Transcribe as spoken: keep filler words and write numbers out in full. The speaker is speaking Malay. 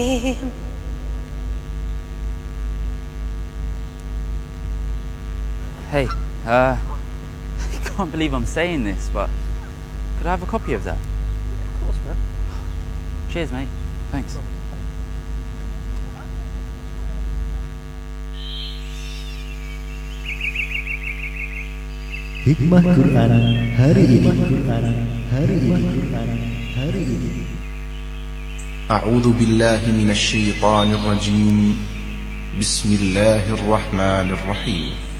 Hey, uh, I can't believe I'm saying this, but could I have a copy of that? Of course, man. Cheers, mate. Thanks. Hikmah Quran hari ini. Quran hari ini. Quran hari ini. أعوذ بالله من الشيطان الرجيم. بسم الله الرحمن الرحيم.